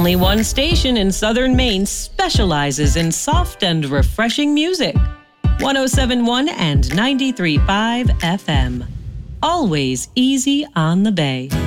Only one station in southern Maine specializes in soft and refreshing music. 107.1 and 93.5 FM. Always easy on the Bay.